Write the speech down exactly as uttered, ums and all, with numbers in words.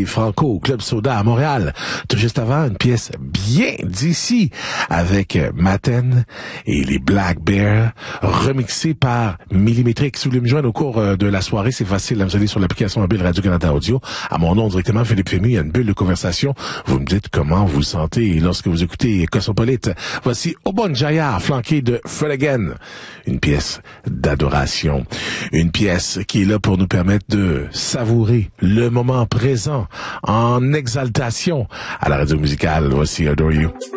Franco au Club Soda à Montréal. Tout juste avant, une pièce bien d'ici avec Maten et les Black Bears, remixée par Millimétrix. Si vous voulez me joindre au cours de la soirée, c'est facile. Vous allez sur l'application mobile Radio-Canada Audio. À mon nom, directement, Philippe Fému. Il y a une bulle de conversation. Vous me dites comment vous vous sentez lorsque vous écoutez Cosmopolite. Voici Obon Jaya, flanqué de Fred Again. Une pièce d'adoration. Une pièce qui est là pour nous permettre de savourer le moment présent en exaltation à la radio musicale. Voici Adore You.